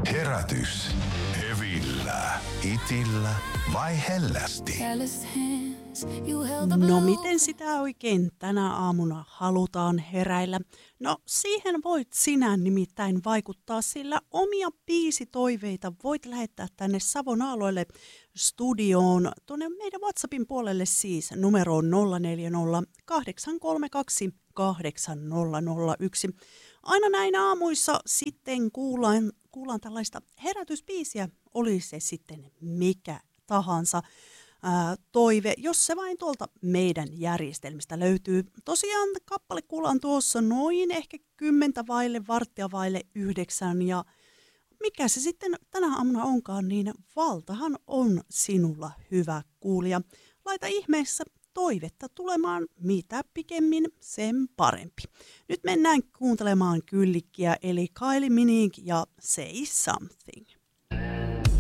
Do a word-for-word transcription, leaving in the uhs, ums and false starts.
Herätys. Hevillä, itillä vai hellästi? No miten sitä oikein tänä aamuna halutaan heräillä? No siihen voit sinä nimittäin vaikuttaa, sillä omia biisitoiveita voit lähettää tänne Savon Aalloille studioon, tuonne meidän WhatsAppin puolelle siis numeroon nolla neljä nolla, kahdeksan kolme kaksi, kahdeksan nolla nolla yksi. Aina näin aamuissa sitten kuullaan, kuullaan tällaista herätysbiisiä, oli se sitten mikä tahansa. Ää, toive, jos se vain tuolta meidän järjestelmistä löytyy. Tosiaan kappale kuullaan tuossa noin ehkä kymmentä vaille, varttia vaille yhdeksän ja mikä se sitten tänä aamuna onkaan, niin valtahan on sinulla hyvä kuulija. Laita ihmeessä toivetta tulemaan, mitä pikemmin sen parempi. Nyt mennään kuuntelemaan kyllikkiä eli Kylie Minogue ja Say Something.